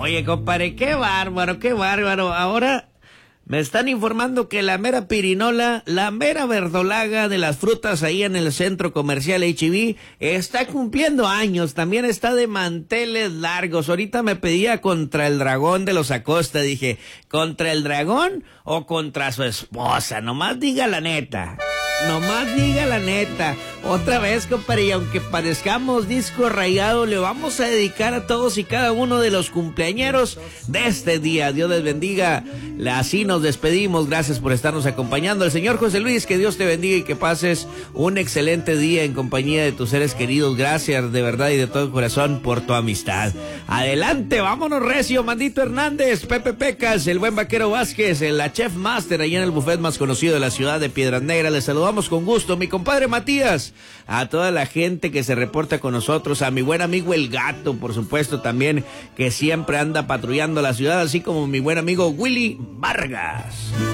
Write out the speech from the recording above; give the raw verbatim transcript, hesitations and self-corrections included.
Oye, compadre, qué bárbaro, qué bárbaro. Ahora me están informando que la mera pirinola, la mera verdolaga de las frutas ahí en el centro comercial H E B, está cumpliendo años, también está de manteles largos. Ahorita me pedía contra el dragón de los Acosta, dije, ¿contra el dragón o contra su esposa? Nomás diga la neta. Nomás diga la neta. Otra vez, compadre, y aunque parezcamos disco rayado, le vamos a dedicar a todos y cada uno de los cumpleañeros de este día. Dios les bendiga. Así nos despedimos. Gracias por estarnos acompañando. El señor José Luis, que Dios te bendiga y que pases un excelente día en compañía de tus seres queridos. Gracias de verdad y de todo corazón por tu amistad. Adelante, vámonos recio. Mandito Hernández, Pepe Pecas, el buen Vaquero Vázquez, la Chef Master allá en el buffet más conocido de la ciudad de Piedras Negras. Les saludamos con gusto. Mi compadre Matías, a toda la gente que se reporta con nosotros, a mi buen amigo El Gato, por supuesto también, que siempre anda patrullando la ciudad, así como mi buen amigo Willy Vargas.